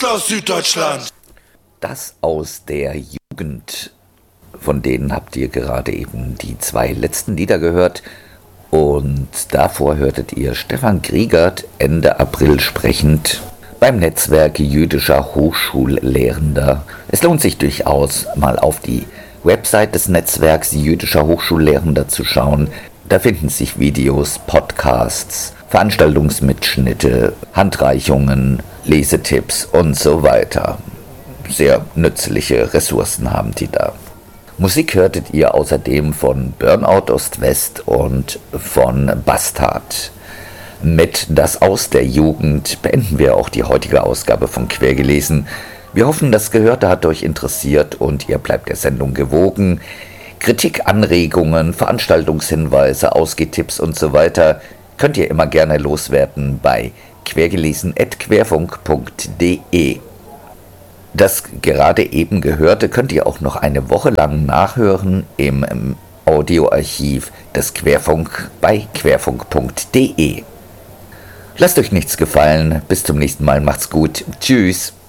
aus Süddeutschland. Das aus der Jugend. Von denen habt ihr gerade eben die 2 letzten Lieder gehört. Und davor hörtet ihr Stefan Griegert Ende April sprechend beim Netzwerk jüdischer Hochschullehrender. Es lohnt sich durchaus, mal auf die Website des Netzwerks jüdischer Hochschullehrender zu schauen. Da finden sich Videos, Podcasts, Veranstaltungsmitschnitte, Handreichungen, Lesetipps und so weiter. Sehr nützliche Ressourcen haben die da. Musik hörtet ihr außerdem von Burnout Ost-West und von Bastard. Mit Das aus der Jugend beenden wir auch die heutige Ausgabe von Quergelesen. Wir hoffen, das Gehörte hat euch interessiert und ihr bleibt der Sendung gewogen. Kritik, Anregungen, Veranstaltungshinweise, Ausgehtipps und so weiter könnt ihr immer gerne loswerden bei quergelesen@querfunk.de. Das gerade eben Gehörte könnt ihr auch noch eine Woche lang nachhören im Audioarchiv des Querfunk bei querfunk.de. Lasst euch nichts gefallen. Bis zum nächsten Mal. Macht's gut. Tschüss.